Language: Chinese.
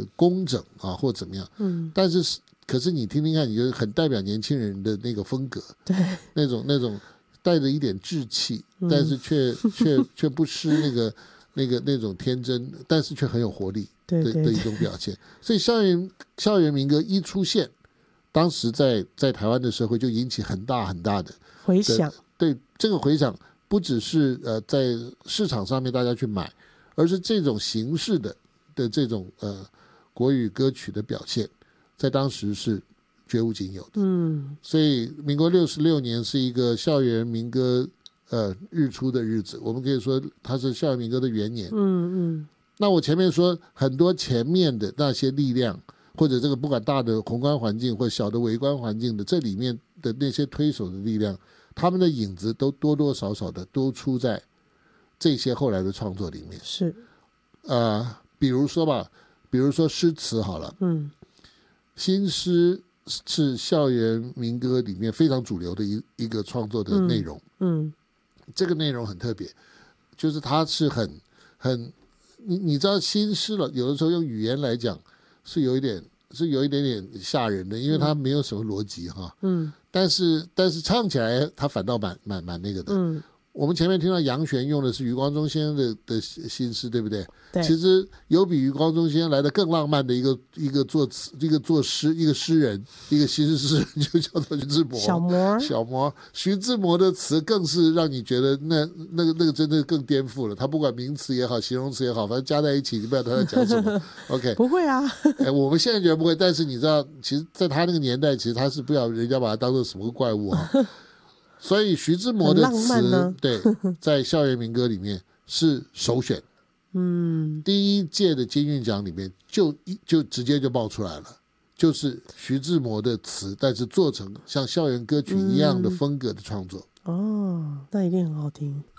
工整啊，或怎么样。但是可是你听听看，你就很代表年轻人的那个风格， 对， 那种带着一点稚气，但是却不失那种天真，但是却很有活力的一种表现。所以校园民歌一出现，当时在台湾的社会就引起很大很大的回响。 对，这个回响不只是在市场上面大家去买，而是这种形式的这种国语歌曲的表现，在当时是绝无仅有的。所以民国66年是一个校园民歌日出的日子，我们可以说它是校园民歌的元年。那我前面说很多前面的那些力量，或者这个不管大的宏观环境或小的微观环境的这里面的那些推手的力量，他们的影子都多多少少的都出在这些后来的创作里面。 是比如说诗词好了，新诗是校园民歌里面非常主流的一个创作的内容。这个内容很特别，就是它是很你知道新诗了，有的时候用语言来讲是有一点点吓人的，因为它没有什么逻辑哈。但是唱起来它反倒蛮那个的。我们前面听到杨玄用的是余光中先生的新诗，对不对？ 对。 其实有比余光中先生来的更浪漫的一个作词、一个诗人、一个新诗人，就叫做徐志摩。小摩，徐志摩的词更是让你觉得那个真的更颠覆了。他不管名词也好，形容词也好，反正加在一起，你不知道他在讲什么。OK， 不会啊。 我们现在觉得不会，但是你知道，其实在他那个年代，其实他是不晓得人家把他当做什么怪物哈。所以徐志摩的词，对，在校园民歌里面是首选。第一届的金韵奖里面就直接就爆出来了，就是徐志摩的词，但是做成像校园歌曲一样的风格的创作。 那一定很好听。